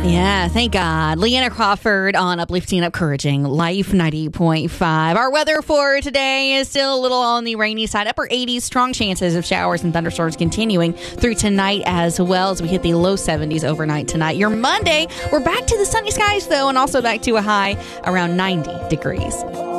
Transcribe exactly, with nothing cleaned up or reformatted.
Yeah, thank God. Leanna Crawford on Uplifting, Encouraging Life ninety point five. Our weather for today is still a little on the rainy side. Upper eighties, strong chances of showers and thunderstorms continuing through tonight as well as we hit the low seventies overnight tonight. Your Monday, we're back to the sunny skies though, and also back to a high around ninety degrees.